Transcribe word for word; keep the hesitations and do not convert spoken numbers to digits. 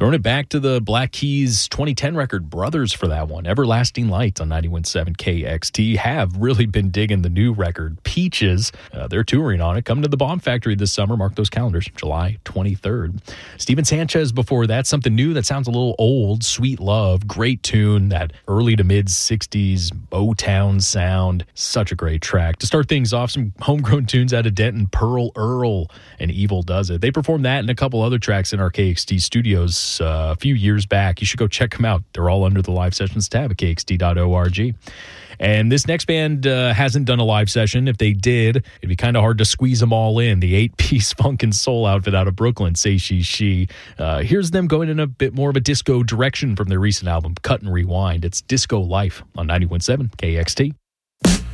Throwing it back to the Black Keys twenty ten record, Brothers, for that one. Everlasting Light on ninety-one point seven K X T. Have really been digging the new record, Peaches. Uh, they're touring on it. Come to the Bomb Factory this summer. Mark those calendars, July twenty-third. Steven Sanchez before that. Something new that sounds a little old, Sweet Love. Great tune, that early to mid-sixties Motown sound. Such a great track. To start things off, some homegrown tunes out of Denton, Pearl Earl and Evil Does It. They performed that and a couple other tracks in our K X T studios uh, a few years back. You should go check them out. They're all under the live sessions tab at K X T dot org. And this next band uh, hasn't done a live session. If they did, it'd be kind of hard to squeeze them all in. The eight-piece funk and soul outfit out of Brooklyn, Say She She. Uh, here's them going in a bit more of a disco direction from their recent album, Cut and Rewind. It's Disco Life on ninety-one point seven K X T.